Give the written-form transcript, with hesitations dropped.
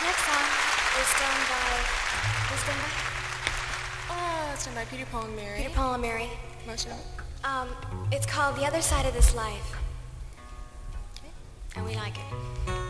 next song is done by, who's done by? It's done by Peter, Paul, and Mary. Peter, Paul, and Mary. Most of it. It's called The Other Side of This Life. Okay. And we like it.